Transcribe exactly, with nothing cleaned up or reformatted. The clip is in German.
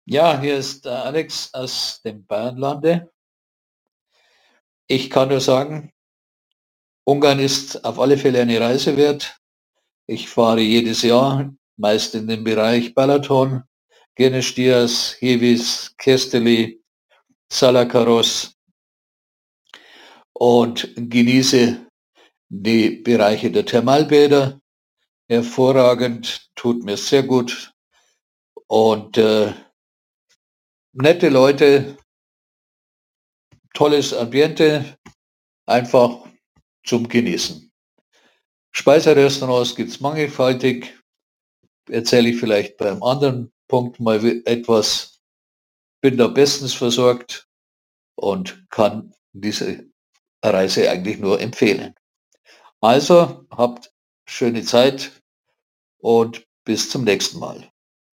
Ja, hier ist der Alex aus dem Bayernlande. Ich kann nur sagen, Ungarn ist auf alle Fälle eine Reise wert. Ich fahre jedes Jahr, meist in den Bereich Balaton, Genestias, Hevis, Kesteli, Salakaros und genieße die Bereiche der Thermalbäder. Hervorragend, tut mir sehr gut und äh, nette Leute, tolles Ambiente, einfach zum Genießen. Speiserestaurants gibt es mannigfaltig. Erzähle ich vielleicht beim anderen Punkt mal etwas. Bin da bestens versorgt und kann diese Reise eigentlich nur empfehlen. Also habt schöne Zeit und bis zum nächsten Mal.